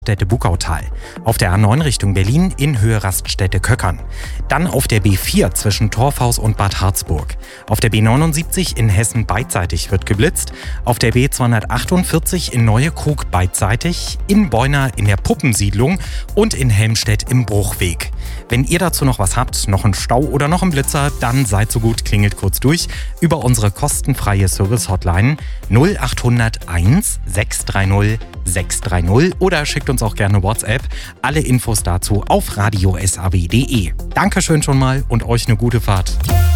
Bukautal. Auf der A9 Richtung Berlin in Höhe Raststätte Köckern. Dann auf der B4 zwischen Torfhaus und Bad Harzburg. Auf der B79 in Hessen beidseitig wird geblitzt. Auf der B248 in Neuekrug beidseitig. In Beuna in der Puppensiedlung und in Helmstedt im Bruchweg. Wenn ihr dazu noch was habt, noch einen Stau oder noch einen Blitzer, dann seid so gut, klingelt kurz durch über unsere kostenfreie Service-Hotline 0800 1 630 630 oder schickt uns auch gerne WhatsApp. Alle Infos dazu auf radiosaw.de. Dankeschön schon mal und euch eine gute Fahrt.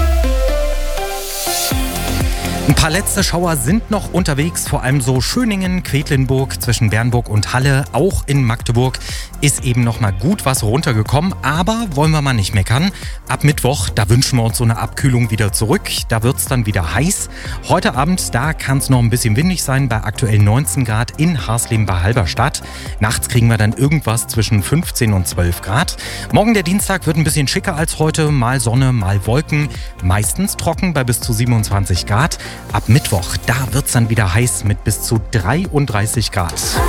Ein paar letzte Schauer sind noch unterwegs, vor allem so Schöningen, Quedlinburg, zwischen Bernburg und Halle, auch in Magdeburg ist eben noch mal gut was runtergekommen, aber wollen wir mal nicht meckern. Ab Mittwoch, da wünschen wir uns so eine Abkühlung wieder zurück, da wird es dann wieder heiß. Heute Abend, da kann es noch ein bisschen windig sein, bei aktuell 19 Grad in Harsleben bei Halberstadt. Nachts kriegen wir dann irgendwas zwischen 15 und 12 Grad. Morgen der Dienstag wird ein bisschen schicker als heute, mal Sonne, mal Wolken, meistens trocken bei bis zu 27 Grad. Ab Mittwoch, da wird's dann wieder heiß mit bis zu 33 Grad.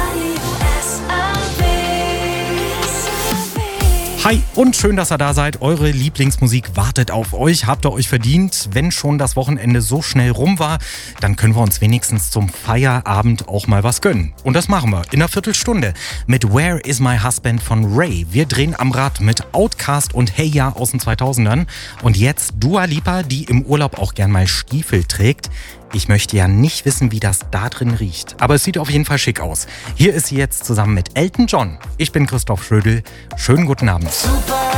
Hi und schön, dass ihr da seid. Eure Lieblingsmusik wartet auf euch. Habt ihr euch verdient? Wenn schon das Wochenende so schnell rum war, dann können wir uns wenigstens zum Feierabend auch mal was gönnen. Und das machen wir in einer Viertelstunde mit Where Is My Husband von Ray. Wir drehen am Rad mit Outkast und Hey Ya aus den 2000ern. Und jetzt Dua Lipa, die im Urlaub auch gern mal Stiefel trägt. Ich möchte ja nicht wissen, wie das da drin riecht. Aber es sieht auf jeden Fall schick aus. Hier ist sie jetzt zusammen mit Elton John. Ich bin Christoph Schrödel. Schönen guten Abend. Super.